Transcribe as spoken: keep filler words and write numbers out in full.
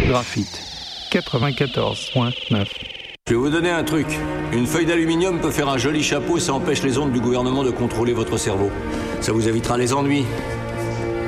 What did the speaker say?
Graphite quatre-vingt-quatorze point neuf. Je vais vous donner un truc. Une feuille d'aluminium peut faire un joli chapeau et ça empêche les ondes du gouvernement de contrôler votre cerveau. Ça vous évitera les ennuis.